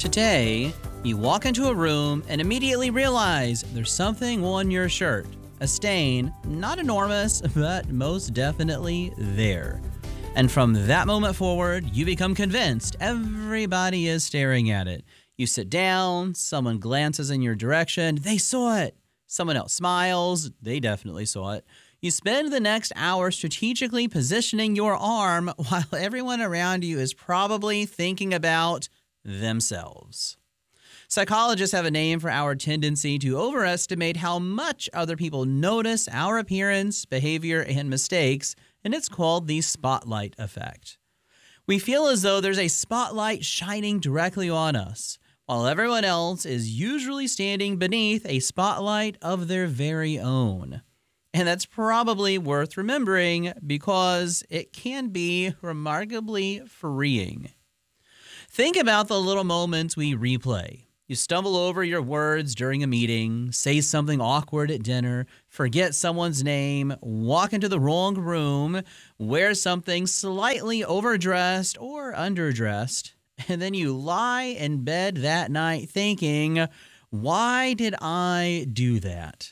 Today, you walk into a room and immediately realize there's something on your shirt. A stain, not enormous, but most definitely there. And from that moment forward, you become convinced everybody is staring at it. You sit down, someone glances in your direction, they saw it. Someone else smiles, they definitely saw it. You spend the next hour strategically positioning your arm while everyone around you is probably thinking about themselves. Psychologists have a name for our tendency to overestimate how much other people notice our appearance, behavior, and mistakes, and it's called the spotlight effect. We feel as though there's a spotlight shining directly on us, while everyone else is usually standing beneath a spotlight of their very own. And that's probably worth remembering because it can be remarkably freeing. Think about the little moments we replay. You stumble over your words during a meeting, say something awkward at dinner, forget someone's name, walk into the wrong room, wear something slightly overdressed or underdressed, and then you lie in bed that night thinking, why did I do that?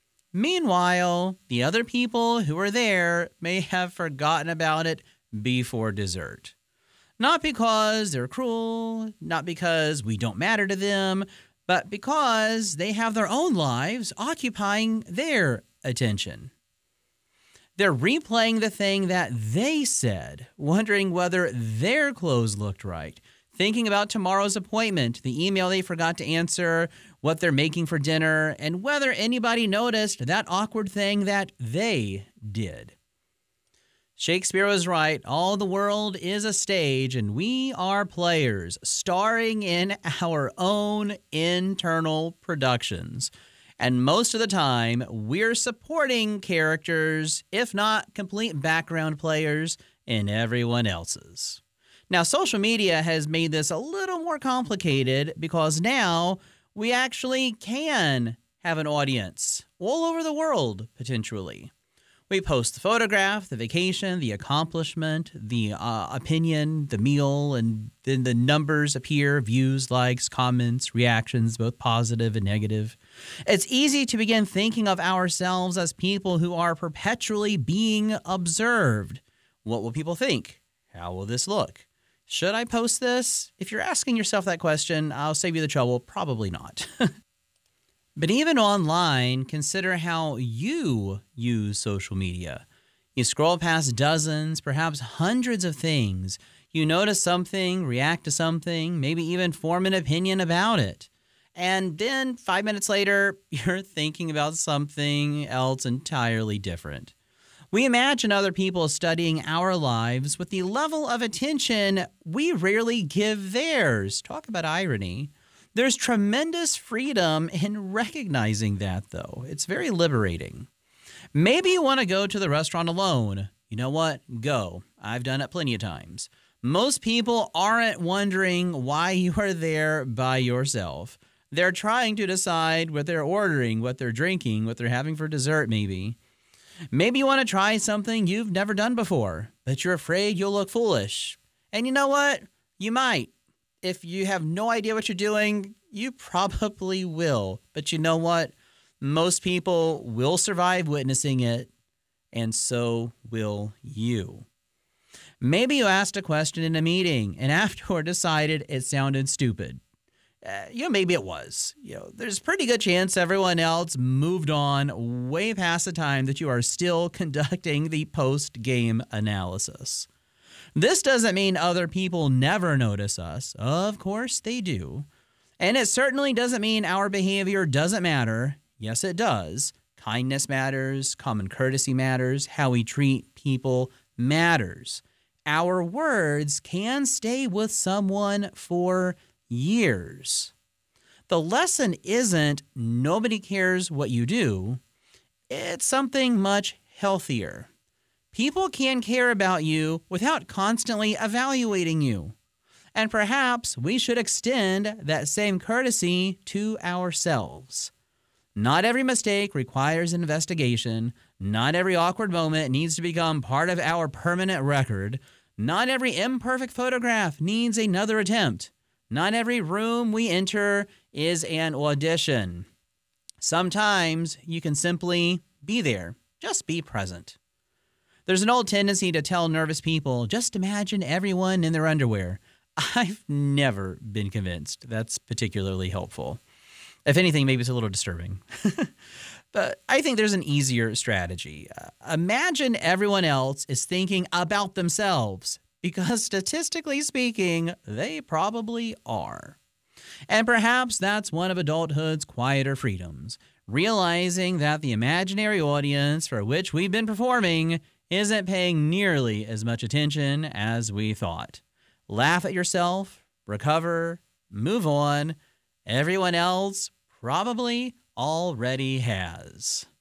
Meanwhile, the other people who are there may have forgotten about it before dessert. Not because they're cruel, not because we don't matter to them, but because they have their own lives occupying their attention. They're replaying the thing that they said, wondering whether their clothes looked right, thinking about tomorrow's appointment, the email they forgot to answer, what they're making for dinner, and whether anybody noticed that awkward thing that they did. Shakespeare was right. All the world is a stage, and we are players starring in our own internal productions. And most of the time, we're supporting characters, if not complete background players, in everyone else's. Now, social media has made this a little more complicated because now we actually can have an audience all over the world, potentially. We post the photograph, the vacation, the accomplishment, the opinion, the meal, and then the numbers appear, views, likes, comments, reactions, both positive and negative. It's easy to begin thinking of ourselves as people who are perpetually being observed. What will people think? How will this look? Should I post this? If you're asking yourself that question, I'll save you the trouble. Probably not. But even online, consider how you use social media. You scroll past dozens, perhaps hundreds of things. You notice something, react to something, maybe even form an opinion about it. And then 5 minutes later, you're thinking about something else entirely different. We imagine other people studying our lives with the level of attention we rarely give theirs. Talk about irony. There's tremendous freedom in recognizing that, though. It's very liberating. Maybe you want to go to the restaurant alone. You know what? Go. I've done it plenty of times. Most people aren't wondering why you are there by yourself. They're trying to decide what they're ordering, what they're drinking, what they're having for dessert, maybe. Maybe you want to try something you've never done before, but you're afraid you'll look foolish. And you know what? You might. If you have no idea what you're doing, you probably will. But you know what? Most people will survive witnessing it, and so will you. Maybe you asked a question in a meeting and afterward decided it sounded stupid. Maybe it was. There's a pretty good chance everyone else moved on way past the time that you are still conducting the post-game analysis. This doesn't mean other people never notice us. Of course they do. And it certainly doesn't mean our behavior doesn't matter. Yes, it does. Kindness matters. Common courtesy matters. How we treat people matters. Our words can stay with someone for years. The lesson isn't nobody cares what you do. It's something much healthier. People can care about you without constantly evaluating you. And perhaps we should extend that same courtesy to ourselves. Not every mistake requires an investigation. Not every awkward moment needs to become part of our permanent record. Not every imperfect photograph needs another attempt. Not every room we enter is an audition. Sometimes you can simply be there. Just be present. There's an old tendency to tell nervous people, just imagine everyone in their underwear. I've never been convinced that's particularly helpful. If anything, maybe it's a little disturbing. But I think there's an easier strategy. Imagine everyone else is thinking about themselves, because statistically speaking, they probably are. And perhaps that's one of adulthood's quieter freedoms, realizing that the imaginary audience for which we've been performing isn't paying nearly as much attention as we thought. Laugh at yourself, recover, move on. Everyone else probably already has.